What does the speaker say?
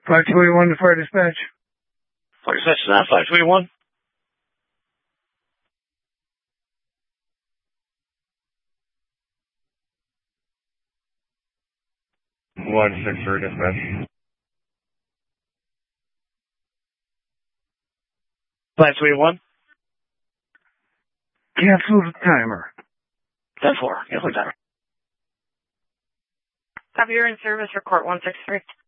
521 to fire dispatch. Fire dispatch is not 521. 1-6 for dispatch. 521. Cancel the timer. 10-4. Cancel the timer. Copy, you're in service for court 163.